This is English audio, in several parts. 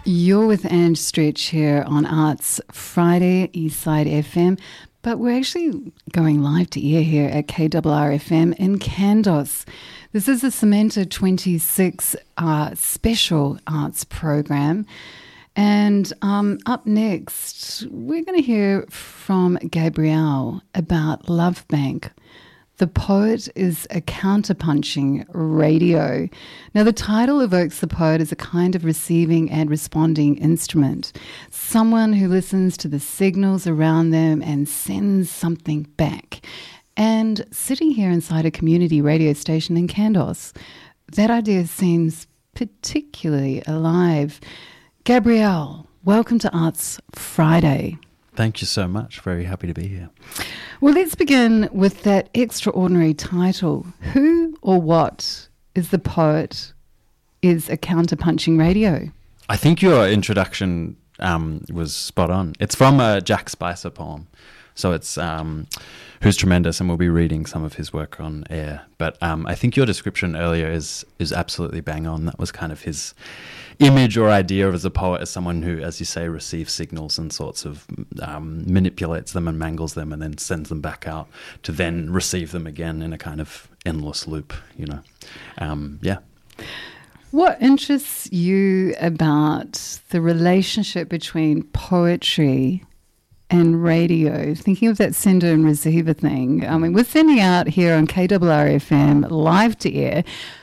You're with Ange Stretch here on Arts Friday, Eastside FM, but we're actually going live to air here at KRRFM in Kandos. This is the Samantha 26 special arts program. And up next, we're going to hear from Gabrielle about Love Bank. The poet is a counterpunching radio. Now, the title evokes the poet as a kind of receiving and responding instrument, someone who listens to the signals around them and sends something back. And sitting here inside a community radio station in Kandos, that idea seems particularly alive. Gabrielle, welcome to Arts Friday. Thank you so much. Very happy to be here. Well, let's begin with that extraordinary title. Who or what is the poet is a counterpunching radio? I think your introduction was spot on. It's from a Jack Spicer poem. So it's who's tremendous, and we'll be reading some of his work on air. But I think your description earlier is absolutely bang on. That was kind of his image or idea of as a poet, as someone who, as you say, receives signals and sorts of manipulates them and mangles them and then sends them back out to then receive them again in a kind of endless loop, you know. Yeah. What interests you about the relationship between poetry and radio? Thinking of that sender and receiver thing. I mean, we're sending out here on KRRFM live to air,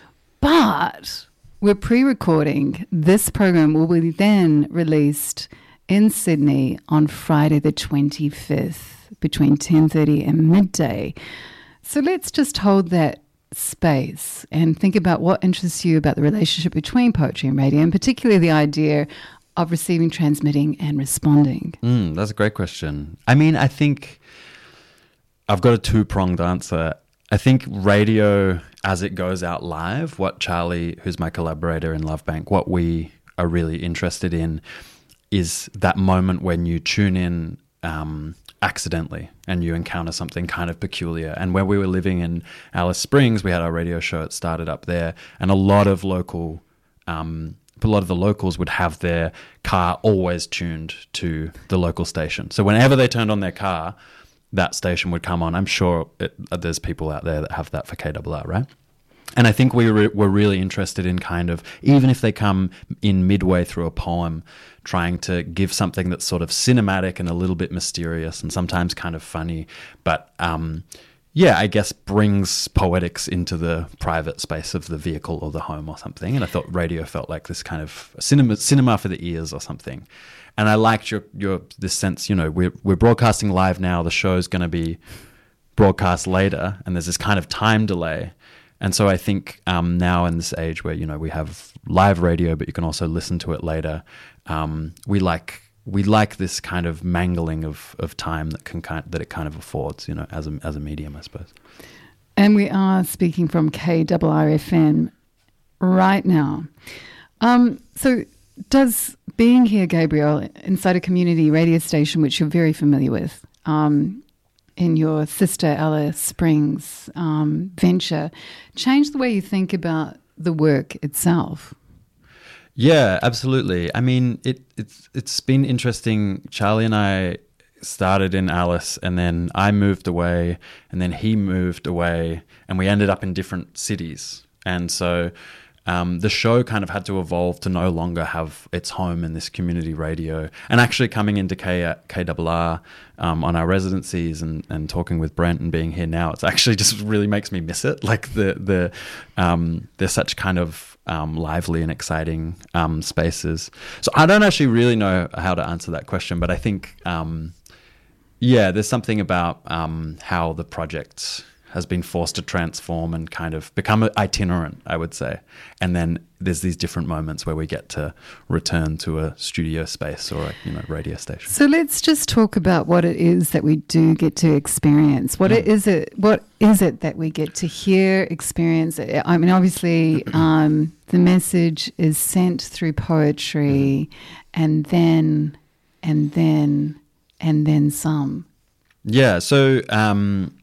but we're pre-recording. This program will be then released in Sydney on Friday the 25th between 10:30 and midday. So let's just hold that space and think about what interests you about the relationship between poetry and radio, and particularly the idea of receiving, transmitting, and responding. That's a great question. I mean, I think I've got a two-pronged answer. I think radio, as it goes out live, what Charlie, who's my collaborator in Love Bank, what we are really interested in is that moment when you tune in accidentally and you encounter something kind of peculiar. And when we were living in Alice Springs, we had our radio show. It started up there, and a lot of the locals would have their car always tuned to the local station. So whenever they turned on their car, that station would come on. I'm sure there's people out there that have that for KRR, right? And I think we're really interested in kind of, even if they come in midway through a poem, trying to give something that's sort of cinematic and a little bit mysterious and sometimes kind of funny, but I guess brings poetics into the private space of the vehicle or the home or something. And I thought radio felt like this kind of cinema for the ears or something. And I liked your this sense, you know, we're broadcasting live now. The show's going to be broadcast later, and there's this kind of time delay. And so I think now in this age where, you know, we have live radio, but you can also listen to it later. We like this kind of mangling of time that it kind of affords, you know, as a medium, I suppose. And we are speaking from KRRFM right now. So does being here, Gabrielle, inside a community radio station, which you're very familiar with, in your sister Alice Springs venture, change the way you think about the work itself? Yeah, absolutely. I mean, it's been interesting. Charlie and I started in Alice, and then I moved away, and then he moved away, and we ended up in different cities. And so the show kind of had to evolve to no longer have its home in this community radio. And actually coming into KRR on our residencies and talking with Brent and being here now, it's actually just really makes me miss it. Like they're such kind of lively and exciting spaces. So I don't actually really know how to answer that question, but I think, there's something about how the project has been forced to transform and kind of become itinerant, I would say. And then there's these different moments where we get to return to a studio space or a radio station. So let's just talk about what it is that we do get to experience. What is it that we get to hear, experience? I mean, obviously, the message is sent through poetry, and then some. Yeah. So,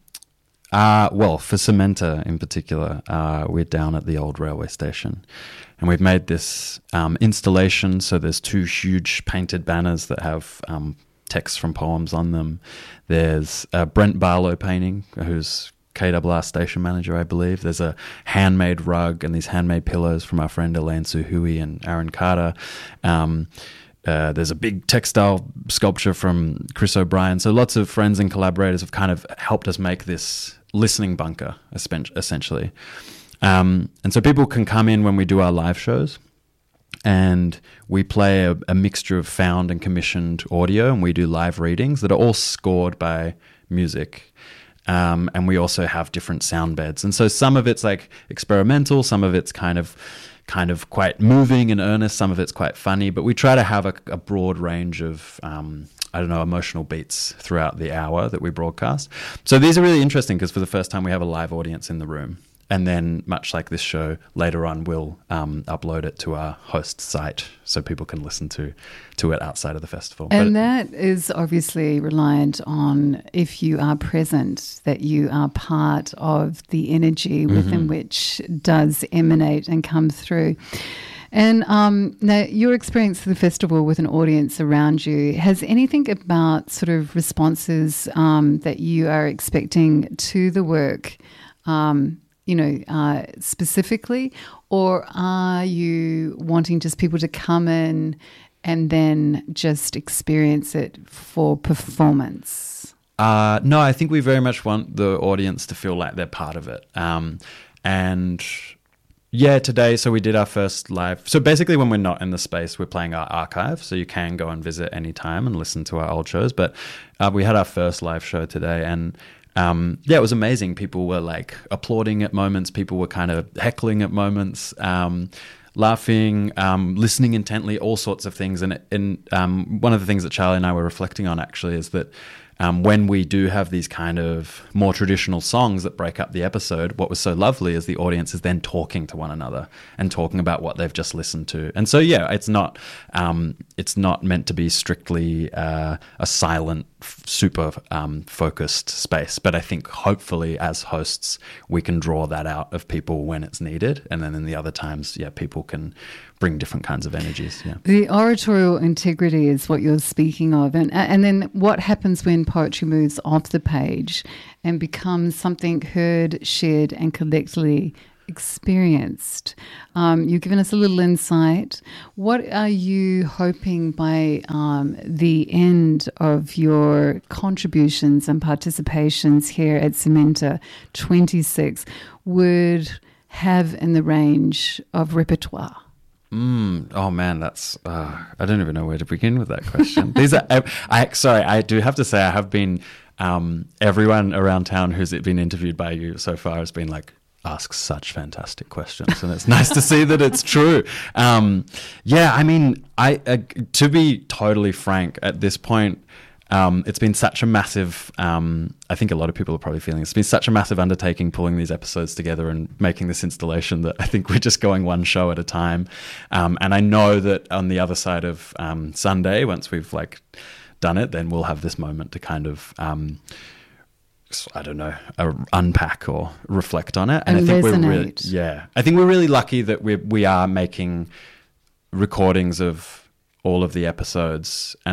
for Samantha in particular, we're down at the old railway station, And we've made this installation. So there's 2 huge painted banners that have texts from poems on them. There's a Brent Barlow painting, who's KRR station manager, I believe. There's a handmade rug and these handmade pillows from our friend Elaine Suhui and Aaron Carter. There's a big textile sculpture from Chris O'Brien. So lots of friends and collaborators have kind of helped us make this listening bunker, essentially. And so people can come in when we do our live shows, and we play a mixture of found and commissioned audio, and we do live readings that are all scored by music. And we also have different sound beds. And so some of it's like experimental, some of it's kind of quite moving and earnest, some of it's quite funny, but we try to have a broad range of, emotional beats throughout the hour that we broadcast. So these are really interesting because for the first time we have a live audience in the room. And then, much like this show, later on we'll upload it to our host site so people can listen to it outside of the festival. And that is obviously reliant on, if you are present, that you are part of the energy within which does emanate and come through. And now, your experience of the festival with an audience around you, has anything about sort of responses that you are expecting to the work specifically, or are you wanting just people to come in and then just experience it for performance? No, I think we very much want the audience to feel like they're part of it. And yeah, today, so we did our first live. So basically when we're not in the space, we're playing our archive. So you can go and visit anytime and listen to our old shows. But we had our first live show today, and it was amazing. People were like applauding at moments. People were kind of heckling at moments, laughing, listening intently, all sorts of things. And one of the things that Charlie and I were reflecting on actually is that when we do have these kind of more traditional songs that break up the episode, what was so lovely is the audience is then talking to one another and talking about what they've just listened to. And so, it's not meant to be strictly a silent, super focused space. But I think hopefully as hosts, we can draw that out of people when it's needed. And then in the other times, people can bring different kinds of energies. Yeah. The oratorial integrity is what you're speaking of. And then what happens when poetry moves off the page and becomes something heard, shared, and collectively experienced? You've given us a little insight. What are you hoping by the end of your contributions and participations here at Cementa 26 would have in the range of repertoire? Oh man, that's I don't even know where to begin with that question. These are I do have to say I have been everyone around town who's been interviewed by you so far has been like, ask such fantastic questions, and it's nice to see that it's true. I mean, to be totally frank, at this point, it's been such a massive, I think a lot of people are probably feeling it's been such a massive undertaking pulling these episodes together and making this installation that I think we're just going one show at a time. And I know that on the other side of Sunday, once we've done it, then we'll have this moment to kind of, unpack or reflect on it. And I think resonate. I think we're really lucky that we are making recordings of all of the episodes, and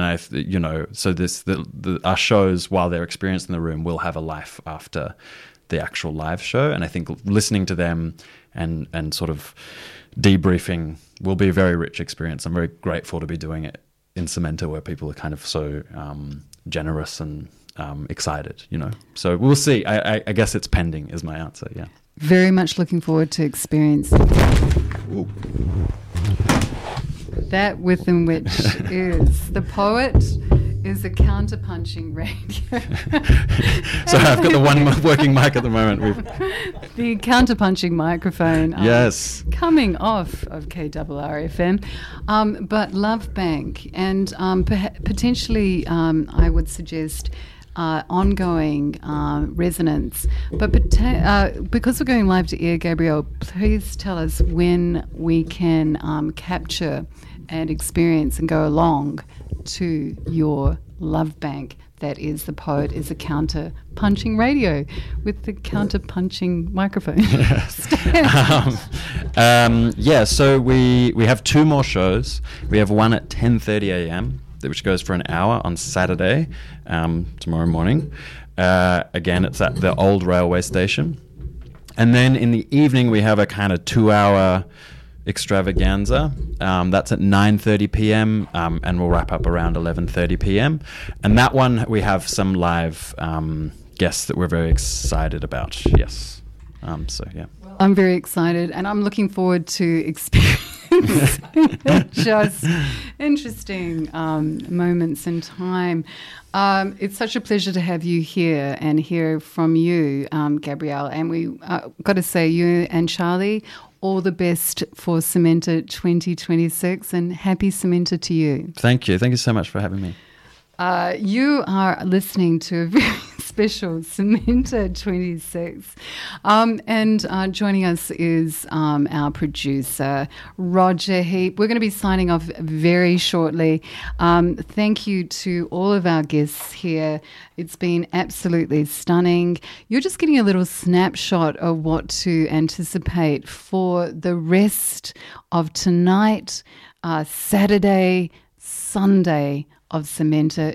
our shows, while they're experienced in the room, will have a life after the actual live show. And I think listening to them and sort of debriefing will be a very rich experience. I'm very grateful to be doing it in Cementa, where people are kind of so generous and excited, So we'll see. I guess it's pending is my answer. Yeah. Very much looking forward to experiencing that within which is the poet is a counterpunching radio. So I've got the one working mic at the moment. The counterpunching microphone. Yes. Coming off of KRR FM, but Love Bank, and potentially I would suggest ongoing resonance. But because we're going live to air, Gabrielle, please tell us when we can capture and experience and go along to your Love Bank that is the Poet is a counter-punching radio with the counter-punching microphone. So we have 2 more shows. We have one at 10:30 a.m. which goes for an hour on Saturday, tomorrow morning. Again, it's at the old railway station. And then in the evening, we have a kind of 2-hour extravaganza. That's at 9:30 p.m. And we'll wrap up around 11:30 p.m. And that one, we have some live guests that we're very excited about. Yes. I'm very excited, and I'm looking forward to experiencing just interesting moments in time. It's such a pleasure to have you here and hear from you, Gabrielle. And we got to say, you and Charlie, all the best for Samenta 2026, and happy Samenta to you. Thank you. Thank you so much for having me. You are listening to a very special Samenta 26. And joining us is our producer, Roger Heap. We're going to be signing off very shortly. Thank you to all of our guests here. It's been absolutely stunning. You're just getting a little snapshot of what to anticipate for the rest of tonight, Saturday, Sunday of Samenta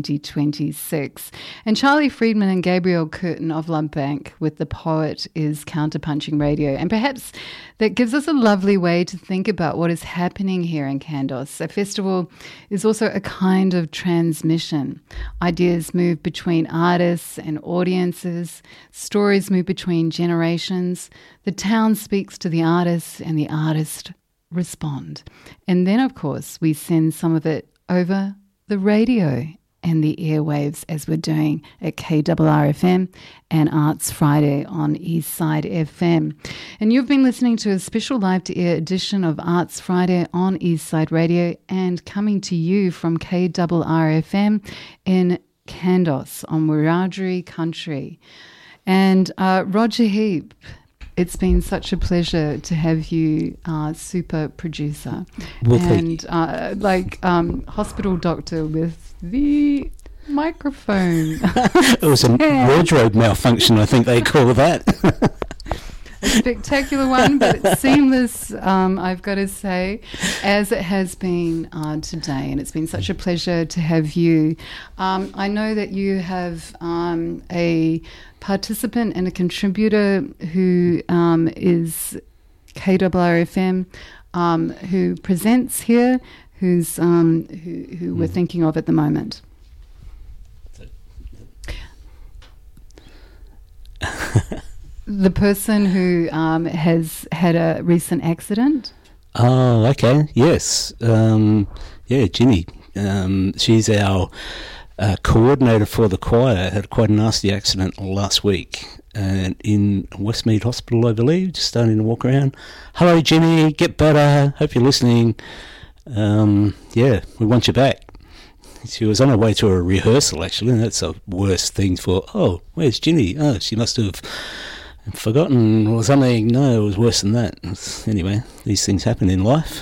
2026. And Charlie Friedman and Gabrielle Curtin of Lumbank with The Poet is Counterpunching Radio. And perhaps that gives us a lovely way to think about what is happening here in Kandos. A festival is also a kind of transmission. Ideas move between artists and audiences. Stories move between generations. The town speaks to the artist and the artist respond. And then, of course, we send some of it over the radio and the airwaves, as we're doing at KRRFM and Arts Friday on Eastside FM. And you've been listening to a special live-to-air edition of Arts Friday on Eastside Radio, and coming to you from KRRFM in Kandos on Wiradjuri country. And Roger Heap, it's been such a pleasure to have you, super producer, well, and hospital doctor with the microphone. It was a wardrobe malfunction, I think they call that. A spectacular one, but it's seamless, I've got to say, as it has been today. And it's been such a pleasure to have you. I know that you have a participant and a contributor who is KRRFM, who presents here, who we're thinking of at the moment. The person who has had a recent accident. Oh, okay. Yes. Ginny. She's our coordinator for the choir. Had quite a nasty accident last week in Westmead Hospital, I believe, just starting to walk around. Hello, Ginny. Get better. Hope you're listening. We want you back. She was on her way to a rehearsal, actually, and that's the worst thing for, where's Ginny? Oh, she must have forgotten or something. No, it was worse than that. Anyway, these things happen in life.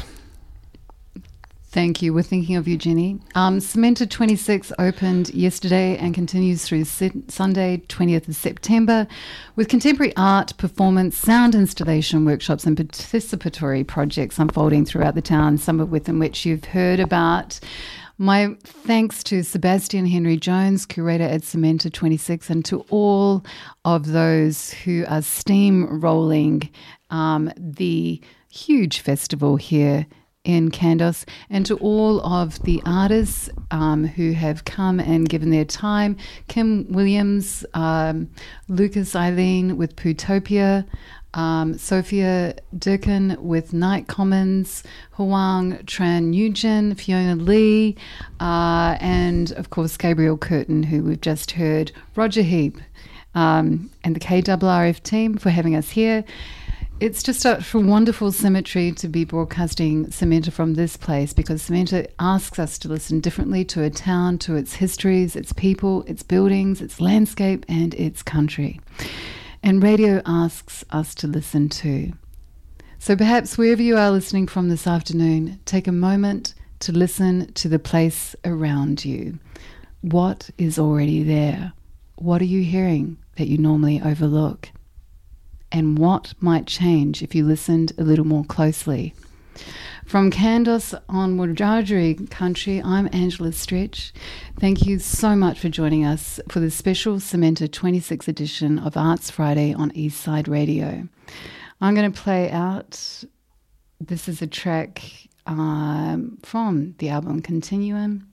Thank you. We're thinking of you, Jenny. Samenta 26 opened yesterday and continues through Sunday, 20th of September, with contemporary art, performance, sound installation, workshops and participatory projects unfolding throughout the town, some of which you've heard about. My thanks to Sebastian Henry Jones, curator at Samenta 26, and to all of those who are steamrolling the huge festival here in Kandos, and to all of the artists who have come and given their time. Kim Williams, Lucas Eileen with Putopia, Sophia Durkin with Night Commons, Huang Tran Nugent, Fiona Lee, and of course Gabrielle Curtin, who we've just heard, Roger Heap, and the KRRF team for having us here. It's just a wonderful symmetry to be broadcasting Samenta from this place, because Samenta asks us to listen differently to a town, to its histories, its people, its buildings, its landscape and its country. And radio asks us to listen too. So perhaps wherever you are listening from this afternoon, take a moment to listen to the place around you. what is already there? What are you hearing that you normally overlook? And what might change if you listened a little more closely? From Kandos on Wurundjeri country, I'm Angela Stritch. Thank you so much for joining us for the special Cementa 26th edition of Arts Friday on Eastside Radio. I'm going to play out, this is a track from the album Continuum,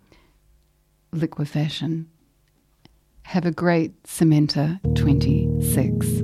Liquefaction. Have a great Cementa 26.